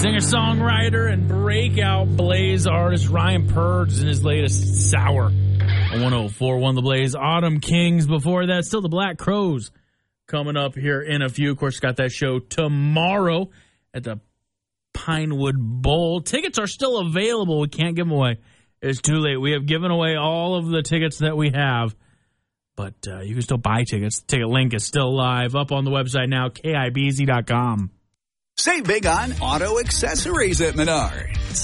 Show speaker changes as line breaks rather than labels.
Singer-songwriter and breakout Blaze artist Ryan Purds in his latest Sour on 104.1 The Blaze. Autumn Kings before that. Still the Black Crowes coming up here in a few. Of course, got that show tomorrow at the Pinewood Bowl. Tickets are still available. We can't give them away. It's too late. We have given away all of the tickets that we have. But you can still buy tickets. The ticket link is still live up on the website now, KIBZ.com.
Save big on auto accessories at Menards.